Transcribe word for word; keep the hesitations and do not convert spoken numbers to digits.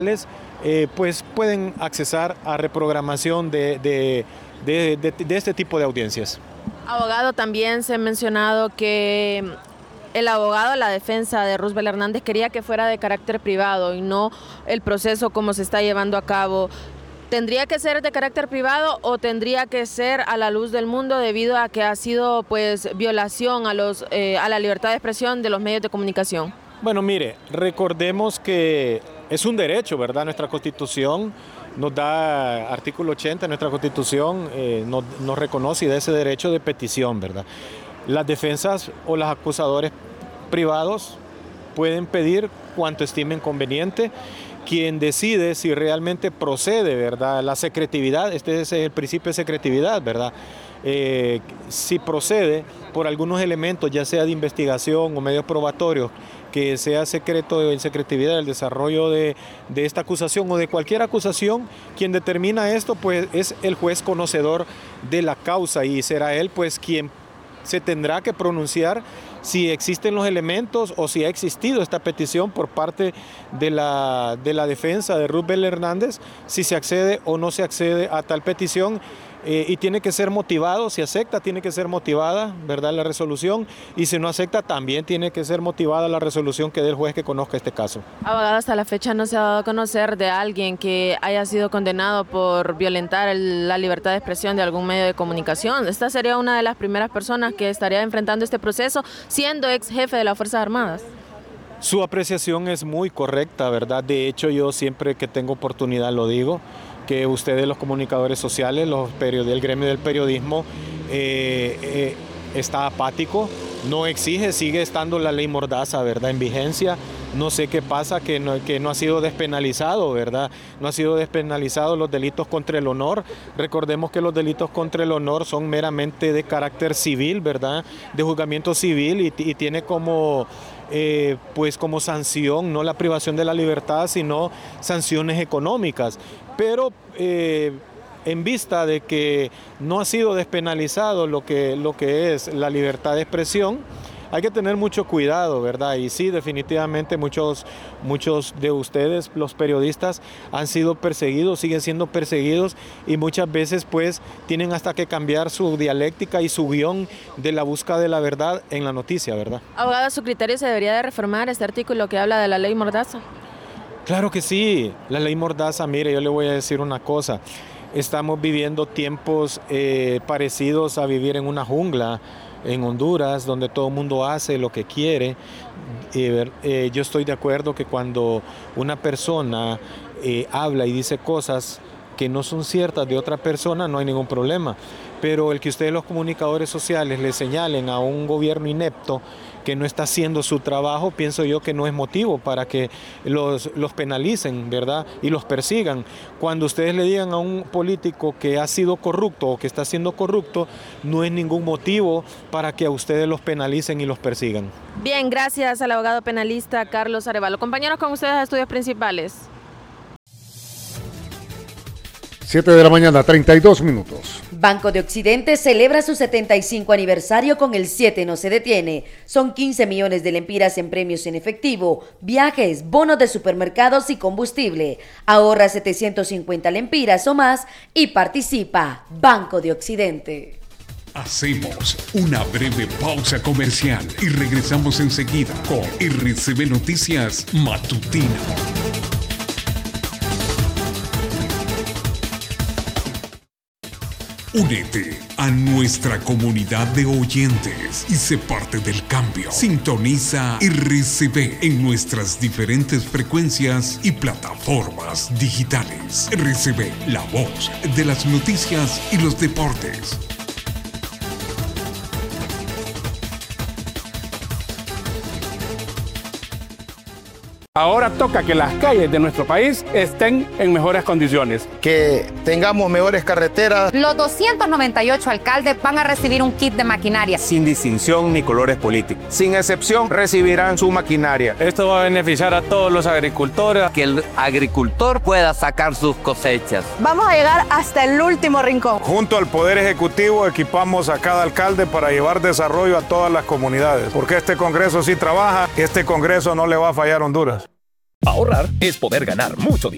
eh, pues pueden accesar a reprogramación de, de, de, de, de este tipo de audiencias. Abogado, también se ha mencionado que el abogado de la defensa de Roosevelt Hernández quería que fuera de carácter privado y no el proceso como se está llevando a cabo. ¿Tendría que ser de carácter privado o tendría que ser a la luz del mundo debido a que ha sido pues violación a, los, eh, a la libertad de expresión de los medios de comunicación? Bueno, mire, recordemos que es un derecho, ¿verdad? Nuestra Constitución nos da, artículo ochenta de nuestra Constitución, eh, nos, nos reconoce y da ese derecho de petición, ¿verdad? Las defensas o los acusadores privados pueden pedir cuanto estimen conveniente. Quien decide si realmente procede, ¿verdad? La secretividad, este es el principio de secretividad, ¿verdad? Eh, si procede por algunos elementos, ya sea de investigación o medios probatorios, que sea secreto en secretividad el desarrollo de, de esta acusación o de cualquier acusación, quien determina esto pues es el juez conocedor de la causa y será él pues quien se tendrá que pronunciar si existen los elementos o si ha existido esta petición por parte de la, de la defensa de Roosevelt Hernández, si se accede o no se accede a tal petición. Eh, y tiene que ser motivado, si acepta tiene que ser motivada, ¿verdad?, la resolución, y si no acepta también tiene que ser motivada la resolución que dé el juez que conozca este caso. Abogado, hasta la fecha no se ha dado a conocer de alguien que haya sido condenado por violentar el, la libertad de expresión de algún medio de comunicación. Esta sería una de las primeras personas que estaría enfrentando este proceso, siendo ex jefe de las Fuerzas Armadas. Su apreciación es muy correcta, ¿verdad? De hecho, yo siempre que tengo oportunidad lo digo, que ustedes los comunicadores sociales, los period- el gremio del periodismo eh, eh, está apático, no exige, sigue estando la ley Mordaza, ¿verdad?, en vigencia. No sé qué pasa, que no, que no ha sido despenalizado, ¿verdad? No ha sido despenalizado los delitos contra el honor. Recordemos que los delitos contra el honor son meramente de carácter civil, ¿verdad?, de juzgamiento civil y, y tiene como... Eh, pues como sanción, no la privación de la libertad, sino sanciones económicas. Pero eh, en vista de que no ha sido despenalizado lo que, lo que es la libertad de expresión, hay que tener mucho cuidado, ¿verdad? Y sí, definitivamente muchos, muchos de ustedes, los periodistas, han sido perseguidos, siguen siendo perseguidos y muchas veces pues tienen hasta que cambiar su dialéctica y su guión de la búsqueda de la verdad en la noticia, ¿verdad? Abogado, ¿a su criterio se debería de reformar este artículo que habla de la ley Mordaza? Claro que sí, la ley Mordaza, mire, yo le voy a decir una cosa. Estamos viviendo tiempos eh, parecidos a vivir en una jungla en Honduras, donde todo el mundo hace lo que quiere. Eh, eh, yo estoy de acuerdo que cuando una persona eh, habla y dice cosas que no son ciertas de otra persona, no hay ningún problema. Pero el que ustedes los comunicadores sociales le señalen a un gobierno inepto que no está haciendo su trabajo, pienso yo que no es motivo para que los, los penalicen, ¿verdad?, y los persigan. Cuando ustedes le digan a un político que ha sido corrupto o que está siendo corrupto, no es ningún motivo para que a ustedes los penalicen y los persigan. Bien, gracias al abogado penalista Carlos Arevalo. Compañeros, con ustedes a Estudios Principales. siete de la mañana, treinta y dos minutos. Banco de Occidente celebra su setenta y cinco aniversario con el siete no se detiene. Son quince millones de lempiras en premios en efectivo, viajes, bonos de supermercados y combustible. Ahorra setecientos cincuenta lempiras o más y participa. Banco de Occidente. Hacemos una breve pausa comercial y regresamos enseguida con R C B Noticias Matutino. Únete a nuestra comunidad de oyentes y sé parte del cambio. Sintoniza R C B en nuestras diferentes frecuencias y plataformas digitales. R C B, la voz de las noticias y los deportes. Ahora toca que las calles de nuestro país estén en mejores condiciones. Que tengamos mejores carreteras. Los doscientos noventa y ocho alcaldes van a recibir un kit de maquinaria. Sin distinción ni colores políticos. Sin excepción, recibirán su maquinaria. Esto va a beneficiar a todos los agricultores. Que el agricultor pueda sacar sus cosechas. Vamos a llegar hasta el último rincón. Junto al Poder Ejecutivo equipamos a cada alcalde para llevar desarrollo a todas las comunidades. Porque este Congreso sí trabaja y este Congreso no le va a fallar a Honduras. Ahorrar es poder ganar mucho dinero.